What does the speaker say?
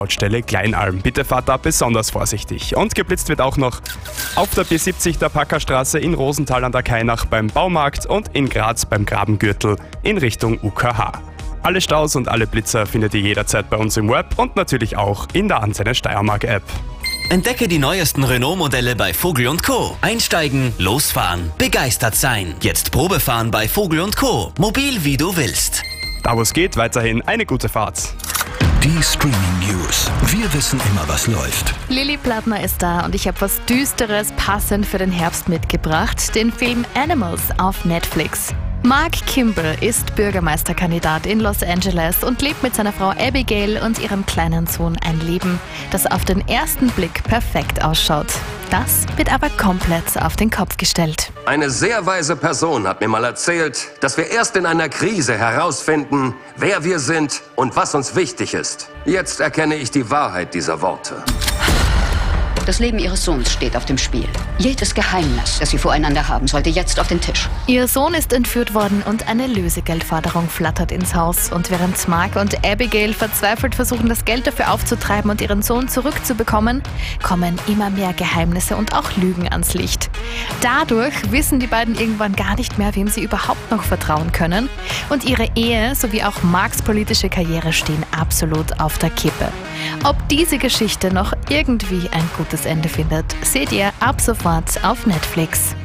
Stelle Kleinalm. Bitte fahrt da besonders vorsichtig. Und geblitzt wird auch noch auf der B70 der Packerstraße, in Rosenthal an der Kainach beim Baumarkt und in Graz beim Grabengürtel in Richtung UKH. Alle Staus und alle Blitzer findet ihr jederzeit bei uns im Web und natürlich auch in der Antenne Steiermark App. Entdecke die neuesten Renault-Modelle bei Vogel & Co. Einsteigen, losfahren, begeistert sein. Jetzt Probefahren bei Vogel & Co. Mobil wie du willst. Da wo es geht, weiterhin eine gute Fahrt. Die Streaming News. Wir wissen immer, was läuft. Lilly Plattner ist da und ich habe was Düsteres passend für den Herbst mitgebracht. Den Film Animals auf Netflix. Mark Kimball ist Bürgermeisterkandidat in Los Angeles und lebt mit seiner Frau Abigail und ihrem kleinen Sohn ein Leben, das auf den ersten Blick perfekt ausschaut. Das wird aber komplett auf den Kopf gestellt. Eine sehr weise Person hat mir mal erzählt, dass wir erst in einer Krise herausfinden, wer wir sind und was uns wichtig ist. Jetzt erkenne ich die Wahrheit dieser Worte. Das Leben ihres Sohns steht auf dem Spiel. Jedes Geheimnis, das sie voreinander haben, sollte jetzt auf den Tisch. Ihr Sohn ist entführt worden und eine Lösegeldforderung flattert ins Haus. Und während Mark und Abigail verzweifelt versuchen, das Geld dafür aufzutreiben und ihren Sohn zurückzubekommen, kommen immer mehr Geheimnisse und auch Lügen ans Licht. Dadurch wissen die beiden irgendwann gar nicht mehr, wem sie überhaupt noch vertrauen können. Und ihre Ehe sowie auch Marks politische Karriere stehen absolut auf der Kippe. Ob diese Geschichte noch irgendwie ein gutes Ende findet, seht ihr ab sofort auf Netflix.